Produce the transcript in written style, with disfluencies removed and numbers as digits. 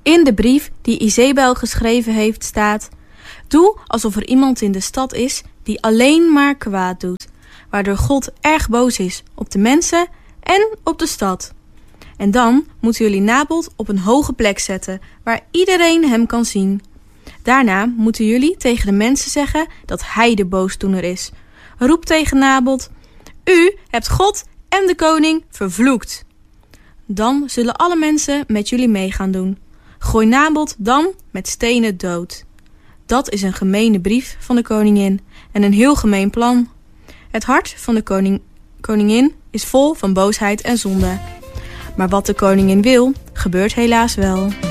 In de brief die Izebel geschreven heeft staat: doe alsof er iemand in de stad is die alleen maar kwaad doet, waardoor God erg boos is op de mensen en op de stad. En dan moeten jullie Nabot op een hoge plek zetten, waar iedereen hem kan zien. Daarna moeten jullie tegen de mensen zeggen dat hij de boosdoener is. Roep tegen Nabot: u hebt God en de koning vervloekt. Dan zullen alle mensen met jullie mee gaan doen. Gooi Nabot dan met stenen dood. Dat is een gemene brief van de koningin en een heel gemeen plan. Het hart van de koningin is vol van boosheid en zonde. Maar wat de koningin wil, gebeurt helaas wel.